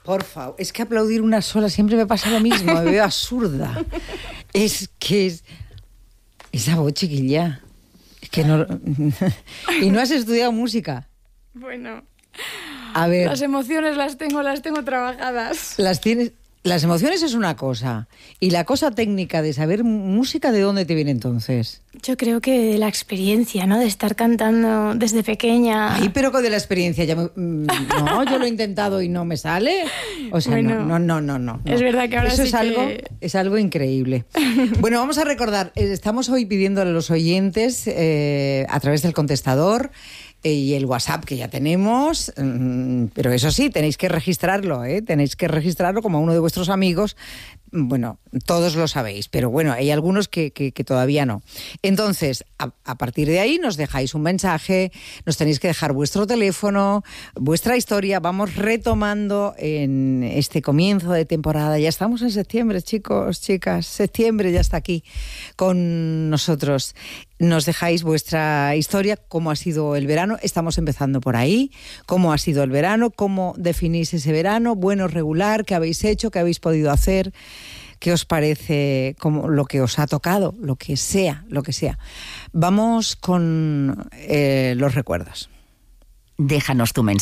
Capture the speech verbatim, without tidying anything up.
Por favor, es que aplaudir una sola siempre me pasa lo mismo, me veo absurda. Es que es... Esa voz, chiquilla. Es que no... Y no has estudiado música. Bueno, a ver, las emociones las tengo, las tengo trabajadas. Las tienes... Las emociones es una cosa. Y la cosa técnica de saber música, ¿de dónde te viene entonces? Yo creo que de la experiencia, ¿no? De estar cantando desde pequeña. Ay, pero con de la experiencia ya me... No, yo lo he intentado y no me sale. O sea, bueno, no, no, no, no, no. Es verdad que ahora Eso sí es algo, que... es algo increíble. Bueno, vamos a recordar, estamos hoy pidiéndole a los oyentes eh, a través del contestador y el WhatsApp que ya tenemos, pero eso sí, tenéis que registrarlo, ¿eh? Tenéis que registrarlo como uno de vuestros amigos. Bueno, todos lo sabéis, pero bueno, hay algunos que, que, que todavía no. Entonces, a, a partir de ahí nos dejáis un mensaje, nos tenéis que dejar vuestro teléfono, vuestra historia. Vamos retomando en este comienzo de temporada. Ya estamos en septiembre, chicos, chicas. Septiembre ya está aquí con nosotros. Nos dejáis vuestra historia, cómo ha sido el verano. Estamos empezando por ahí. ¿Cómo ha sido el verano? ¿Cómo definís ese verano? ¿Bueno, regular? ¿Qué habéis hecho? ¿Qué habéis podido hacer? ¿Qué os parece como lo que os ha tocado? Lo que sea, lo que sea. Vamos con eh, los recuerdos. Déjanos tu mensaje.